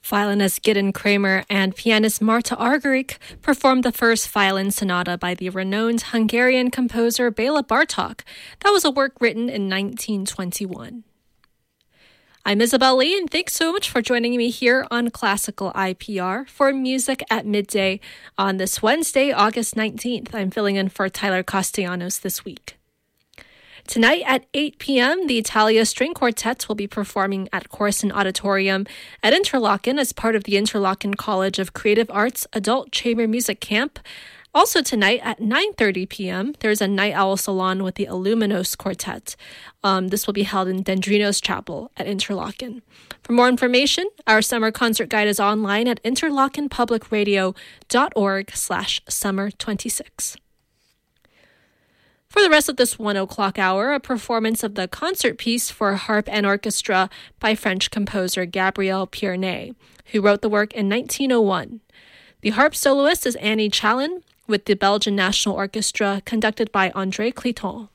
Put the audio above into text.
Violinist Gideon Kramer and pianist Marta Argerich performed the first violin sonata by the renowned Hungarian composer Béla Bartók. That was a work written in 1921. I'm Isabel Lee, and thanks so much for joining me here on Classical IPR for Music at Midday on this Wednesday, August 19th. I'm filling in for Tyler Castellanos this week. Tonight at 8 p.m., the Italia String Quartet will be performing at Corson Auditorium at Interlochen as part of the Interlochen College of Creative Arts Adult Chamber Music Camp. Also tonight at 9:30 p.m., there's a Night Owl Salon with the Illuminos Quartet. This will be held in Dendrinos Chapel at Interlochen. For more information, our summer concert guide is online at interlochenpublicradio.org/summer26. For the rest of this 1 o'clock hour, a performance of the concert piece for harp and orchestra by French composer Gabriel Pierné, who wrote the work in 1901. The harp soloist is Annie Chalin, with the Belgian National Orchestra conducted by André Cliton.